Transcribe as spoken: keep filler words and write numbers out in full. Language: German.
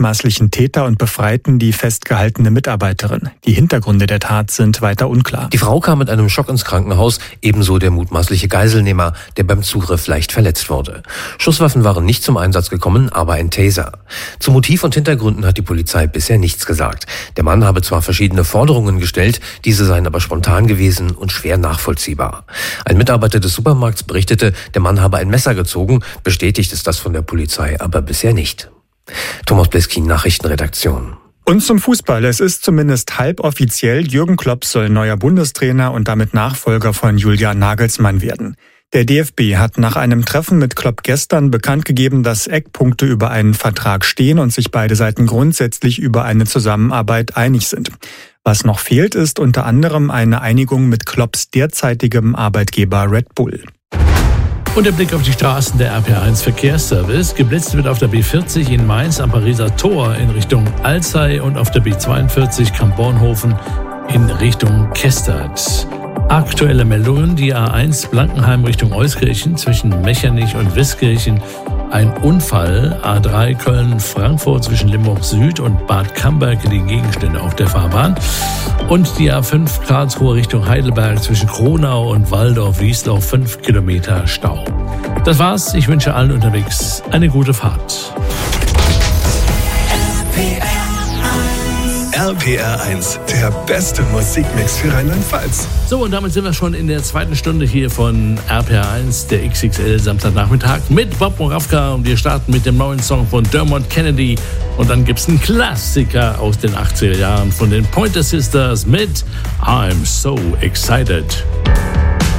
mutmaßlichen Täter und befreiten die festgehaltene Mitarbeiterin. Die Hintergründe der Tat sind weiter unklar. Die Frau kam mit einem Schock ins Krankenhaus, ebenso der mutmaßliche Geiselnehmer, der beim Zugriff leicht verletzt wurde. Schusswaffen waren nicht zum Einsatz gekommen, aber ein Taser. Zu Motiv und Hintergründen hat die Polizei bisher nichts gesagt. Der Mann habe zwar verschiedene Forderungen gestellt, diese seien aber spontan gewesen und schwer nachvollziehbar. Ein Mitarbeiter des Supermarkts berichtete, der Mann habe ein Messer gezogen, bestätigt ist das von der Polizei aber bisher nicht. Thomas Bleskin, Nachrichtenredaktion. Und zum Fußball. Es ist zumindest halboffiziell, Jürgen Klopp soll neuer Bundestrainer und damit Nachfolger von Julian Nagelsmann werden. Der D F B hat nach einem Treffen mit Klopp gestern bekannt gegeben, dass Eckpunkte über einen Vertrag stehen und sich beide Seiten grundsätzlich über eine Zusammenarbeit einig sind. Was noch fehlt, ist unter anderem eine Einigung mit Klopps derzeitigem Arbeitgeber Red Bull. Und der Blick auf die Straßen der R P R eins Verkehrsservice. Geblitzt wird auf der B vierzig in Mainz am Pariser Tor in Richtung Alzey und auf der B zweiundvierzig Kamp-Bornhofen in Richtung Kestert. Aktuelle Meldungen, die A eins Blankenheim Richtung Euskirchen zwischen Mechernich und Wiskirchen. Ein Unfall, A drei Köln-Frankfurt zwischen Limburg Süd und Bad Camberg liegen Gegenstände auf der Fahrbahn. Und die A fünf Karlsruhe Richtung Heidelberg zwischen Kronau und Waldorf-Wiesloch fünf Kilometer Stau. Das war's, ich wünsche allen unterwegs eine gute Fahrt. R P R eins, der beste Musikmix für Rheinland-Pfalz. So, und damit sind wir schon in der zweiten Stunde hier von R P R eins, der X X L Samstagnachmittag mit Bob Moravka. Und wir starten mit dem neuen Song von Dermot Kennedy. Und dann gibt's einen Klassiker aus den achtziger Jahren von den Pointer Sisters mit I'm So Excited.